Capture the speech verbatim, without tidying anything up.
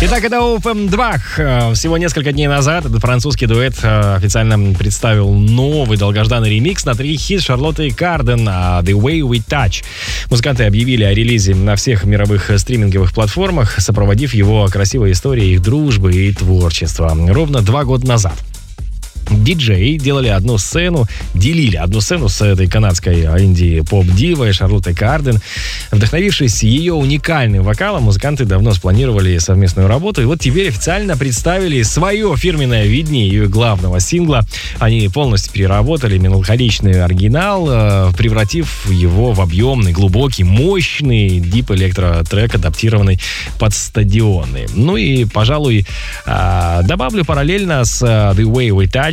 Итак, это о эф эм два. Всего несколько дней назад этот французский дуэт официально представил новый долгожданный ремикс на три хит Шарлотты Карден «The Way We Touch». Музыканты объявили о релизе на всех мировых стриминговых платформах, сопроводив его красивой историей их дружбы и творчества. Ровно два года назад диджеи делали одну сцену, делили одну сцену с этой канадской инди-поп-дивой Шарлоттой Карден. Вдохновившись ее уникальным вокалом, музыканты давно спланировали совместную работу, и вот теперь официально представили свое фирменное видение ее главного сингла. Они полностью переработали меланхоличный оригинал, превратив его в объемный, глубокий, мощный дип-электро-трек, адаптированный под стадионы. Ну и, пожалуй, добавлю параллельно с «The Way We Touch»